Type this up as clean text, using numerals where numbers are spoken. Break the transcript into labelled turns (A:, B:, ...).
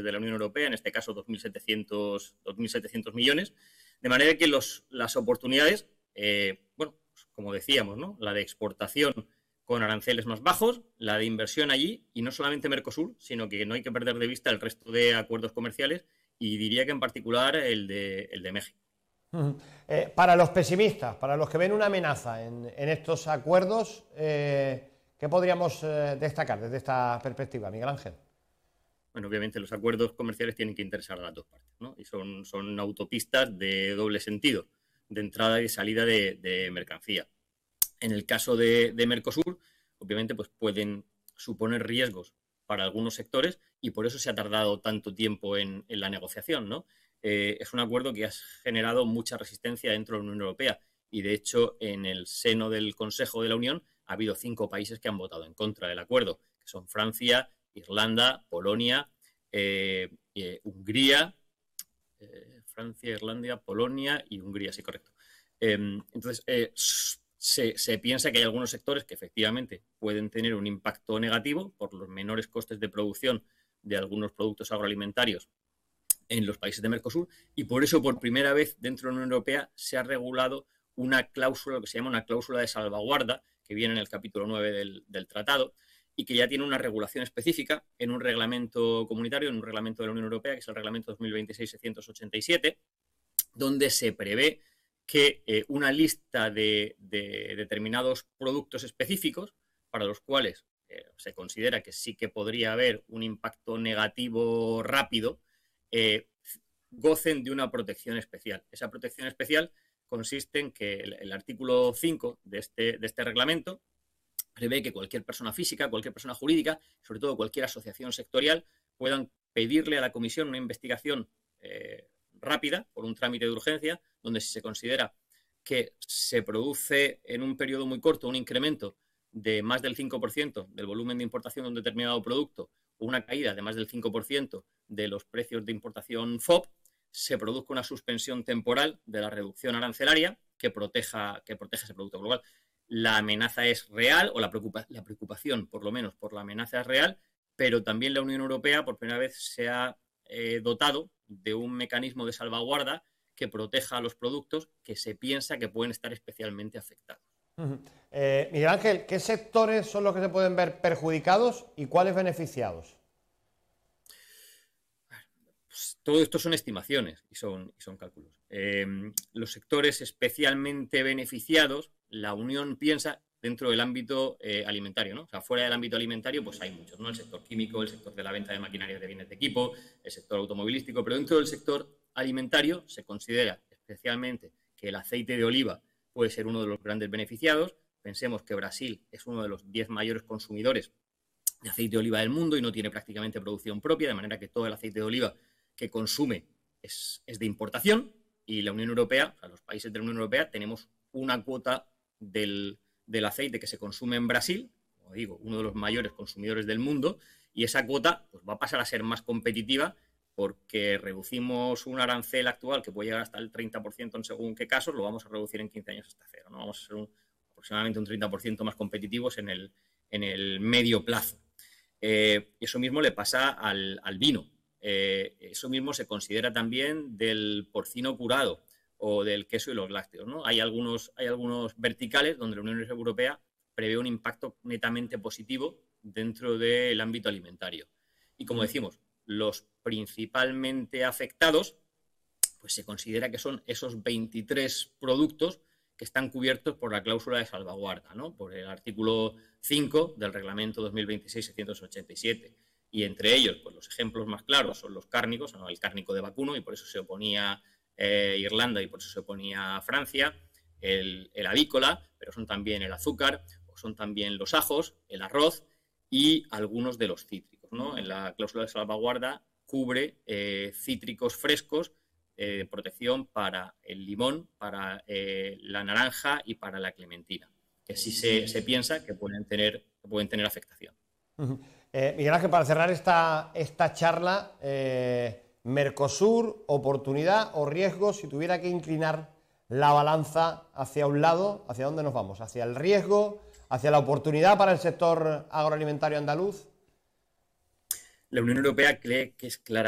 A: países de la Unión Europea, en este caso 2.700 millones, de manera que las oportunidades, bueno, pues como decíamos, ¿no? La de exportación con aranceles más bajos, la de inversión allí, y no solamente Mercosur, sino que no hay que perder de vista el resto de acuerdos comerciales, y diría que en particular el de México.
B: Para los pesimistas, para los que ven una amenaza en estos acuerdos, ¿qué podríamos destacar desde esta perspectiva, Miguel Ángel?
A: Bueno, obviamente los acuerdos comerciales tienen que interesar a las dos partes, ¿no? Y son autopistas de doble sentido, de entrada y de salida de mercancía. En el caso de Mercosur, obviamente, pues pueden suponer riesgos para algunos sectores y por eso se ha tardado tanto tiempo en la negociación, ¿no? Es un acuerdo que ha generado mucha resistencia dentro de la Unión Europea y, de hecho, en el seno del Consejo de la Unión ha habido 5 países que han votado en contra del acuerdo, que son Francia, Irlanda, Polonia, Hungría, Francia, Irlanda, Polonia y Hungría, sí, correcto. Entonces, se piensa que hay algunos sectores que efectivamente pueden tener un impacto negativo por los menores costes de producción de algunos productos agroalimentarios en los países de Mercosur, y por eso por primera vez dentro de la Unión Europea se ha regulado una cláusula, lo que se llama una cláusula de salvaguarda, que viene en el capítulo 9 del tratado, y que ya tiene una regulación específica en un reglamento comunitario, en un reglamento de la Unión Europea, que es el reglamento 2026-687, donde se prevé que una lista de determinados productos específicos para los cuales se considera que sí que podría haber un impacto negativo rápido, gocen de una protección especial. Esa protección especial consiste en que el artículo 5 de este reglamento prevé que cualquier persona física, cualquier persona jurídica, sobre todo cualquier asociación sectorial, puedan pedirle a la Comisión una investigación rápida, por un trámite de urgencia, donde si se considera que se produce en un periodo muy corto un incremento de más del 5% del volumen de importación de un determinado producto o una caída de más del 5% de los precios de importación FOB, se produzca una suspensión temporal de la reducción arancelaria que proteja ese producto global. La amenaza es real, o la preocupación, por lo menos, por la amenaza es real, pero también la Unión Europea por primera vez se ha dotado de un mecanismo de salvaguarda que proteja a los productos que se piensa que pueden estar especialmente afectados.
B: Miguel Ángel, ¿qué sectores son los que se pueden ver perjudicados y cuáles beneficiados?
A: Pues todo esto son estimaciones y son cálculos. Los sectores especialmente beneficiados, la Unión piensa dentro del ámbito alimentario, ¿no? O sea, fuera del ámbito alimentario, pues hay muchos, ¿no? El sector químico, el sector de la venta de maquinaria de bienes de equipo, el sector automovilístico, pero dentro del sector alimentario se considera especialmente que el aceite de oliva puede ser uno de los grandes beneficiados. Pensemos que Brasil es uno de los 10 mayores consumidores de aceite de oliva del mundo y no tiene prácticamente producción propia, de manera que todo el aceite de oliva que consume es de importación, y la Unión Europea, o sea, los países de la Unión Europea, tenemos una cuota del aceite que se consume en Brasil, como digo, uno de los mayores consumidores del mundo, y esa cuota pues, va a pasar a ser más competitiva porque reducimos un arancel actual que puede llegar hasta el 30% en según qué casos, lo vamos a reducir en 15 años hasta cero, ¿no? Vamos a ser aproximadamente un 30% más competitivos en el medio plazo. Eso mismo le pasa al vino. Eso mismo se considera también del porcino curado o del queso y los lácteos, ¿no? Hay algunos verticales donde la Unión Europea prevé un impacto netamente positivo dentro del ámbito alimentario. Y como decimos, los principalmente afectados, pues se considera que son esos 23 productos que están cubiertos por la cláusula de salvaguarda, ¿no? Por el artículo 5 del reglamento 2026-687. Y entre ellos, pues los ejemplos más claros son los cárnicos, ¿no? El cárnico de vacuno, y por eso se oponía Irlanda y por eso se oponía Francia, el avícola, pero son también el azúcar, o son también los ajos, el arroz y algunos de los cítricos, ¿no? En la cláusula de salvaguarda cubre cítricos frescos, protección para el limón, para la naranja y para la clementina, que sí se piensa que pueden tener afectación.
B: Miguel Ángel, para cerrar esta charla, Mercosur, oportunidad o riesgo, si tuviera que inclinar la balanza hacia un lado, ¿hacia dónde nos vamos? ¿Hacia el riesgo? ¿Hacia la oportunidad para el sector agroalimentario andaluz?
A: La Unión Europea cree que es claramente